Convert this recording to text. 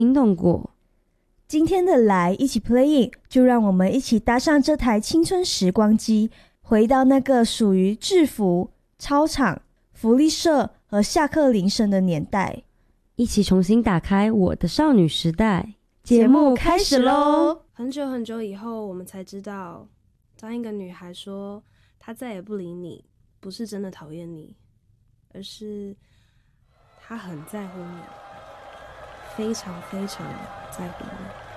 听懂过。 今天的来一起 playing， 就让我们一起搭上这台青春时光机，回到那个属于制服、操场、福利社和下课铃声的年代， 一起重新打开我的少女时代。节目开始咯。 很久很久以后，我们才知道，当一个女孩说她再也不理你，不是真的讨厌你，而是她很在乎你，非常非常在乎你。